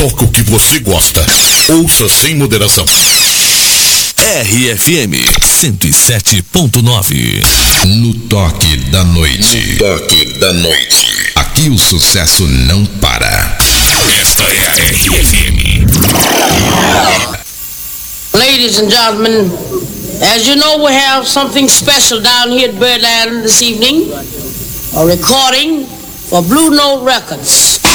Toca o que você gosta. Ouça sem moderação. RFM 107.9. No toque da noite. No toque da noite. Aqui o sucesso não para. Esta é a RFM. Ladies and gentlemen, as you know, we have something special down here at Birdland this evening. A recording for Blue Note Records.